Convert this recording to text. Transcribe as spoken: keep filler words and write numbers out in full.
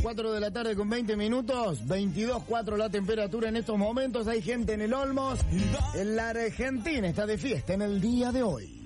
cuatro de la tarde con veinte minutos, veintidós cuatro la temperatura en estos momentos. Hay gente en el Olmos. En la Argentina está de fiesta en el día de hoy.